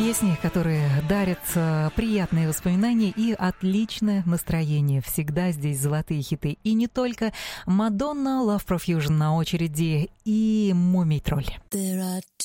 Песни, которые дарят приятные воспоминания и отличное настроение. Всегда здесь золотые хиты. И не только. Мадонна, Love Profusion на очереди и Мумий Тролль.